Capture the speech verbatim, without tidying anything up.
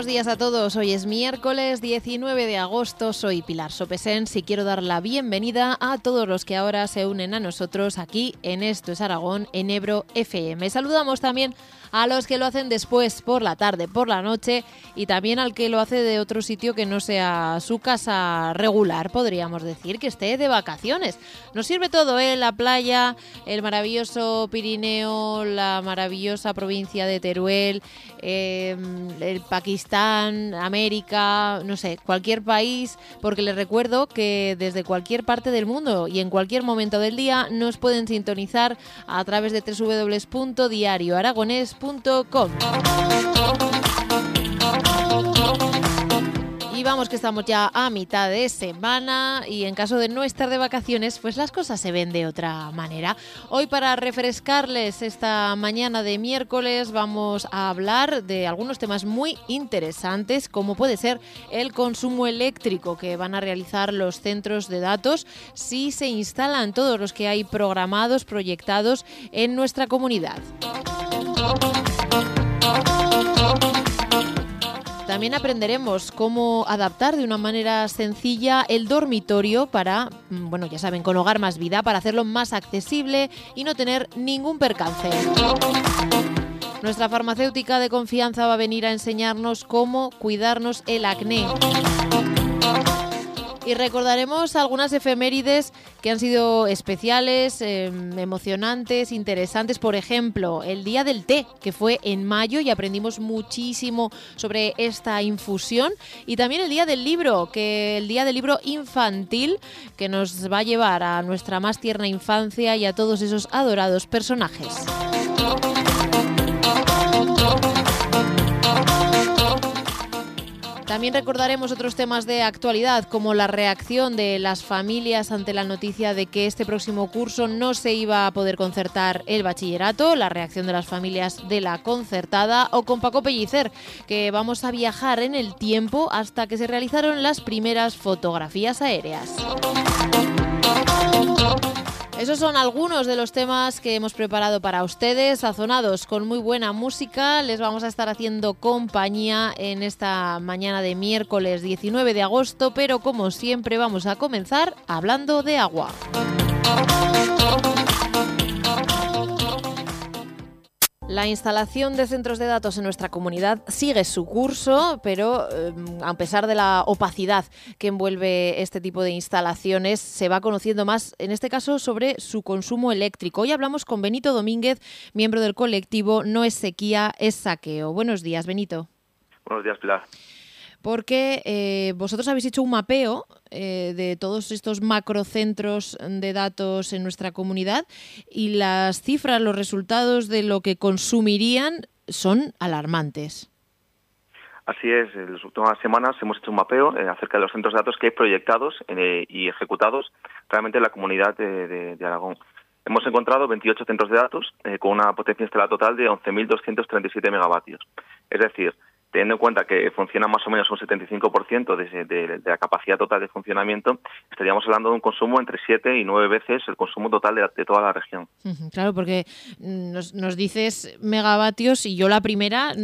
buenos días a todos. Hoy es miércoles diecinueve de agosto. Soy Pilar Sopesens y quiero dar la bienvenida a todos los que ahora se unen a nosotros aquí en Esto es Aragón, en Ebro F M. Saludamos también a los que lo hacen después, por la tarde, por la noche, y también al que lo hace de otro sitio que no sea su casa regular, podríamos decir, que esté de vacaciones. Nos sirve todo, ¿eh? La playa, el maravilloso Pirineo, la maravillosa provincia de Teruel, eh, el Pakistán, América, no sé, cualquier país, porque les recuerdo que desde cualquier parte del mundo y en cualquier momento del día nos pueden sintonizar a través de doble u doble u doble u punto diario aragonés punto com. Y vamos que estamos ya a mitad de semana y en caso de no estar de vacaciones, pues las cosas se ven de otra manera. Hoy, para refrescarles esta mañana de miércoles, vamos a hablar de algunos temas muy interesantes, como puede ser el consumo eléctrico que van a realizar los centros de datos si se instalan todos los que hay programados, proyectados en nuestra comunidad. También aprenderemos cómo adaptar de una manera sencilla el dormitorio para, bueno, ya saben, con Hogar Más Vida, para hacerlo más accesible y no tener ningún percance. Nuestra farmacéutica de confianza va a venir a enseñarnos cómo cuidarnos el acné. Y recordaremos algunas efemérides que han sido especiales, eh, emocionantes, interesantes. Por ejemplo, el Día del Té, que fue en mayo y aprendimos muchísimo sobre esta infusión. Y también el Día del Libro, que el Día del Libro infantil, que nos va a llevar a nuestra más tierna infancia y a todos esos adorados personajes. También recordaremos otros temas de actualidad, como la reacción de las familias ante la noticia de que este próximo curso no se iba a poder concertar el bachillerato, la reacción de las familias de la concertada, o con Paco Pellicer, que vamos a viajar en el tiempo hasta que se realizaron las primeras fotografías aéreas. Esos son algunos de los temas que hemos preparado para ustedes, sazonados con muy buena música. Les vamos a estar haciendo compañía en esta mañana de miércoles diecinueve de agosto, pero como siempre vamos a comenzar hablando de agua. La instalación de centros de datos en nuestra comunidad sigue su curso, pero eh, a pesar de la opacidad que envuelve este tipo de instalaciones, se va conociendo más, en este caso, sobre su consumo eléctrico. Hoy hablamos con Benito Domínguez, miembro del colectivo No es Sequía, es Saqueo. Buenos días, Benito. Buenos días, Pilar. Porque eh, vosotros habéis hecho un mapeo eh, de todos estos macrocentros de datos en nuestra comunidad y las cifras, los resultados de lo que consumirían son alarmantes. Así es, en las últimas semanas hemos hecho un mapeo eh, acerca de los centros de datos que hay proyectados eh, y ejecutados realmente en la comunidad de, de, de Aragón. Hemos encontrado veintiocho centros de datos eh, con una potencia instalada total de once mil doscientos treinta y siete megavatios. Es decir, teniendo en cuenta que funciona más o menos un setenta y cinco por ciento de, de, de la capacidad total de funcionamiento, estaríamos hablando de un consumo entre siete y nueve veces el consumo total de, de toda la región. Claro, porque nos, nos dices megavatios y yo la primera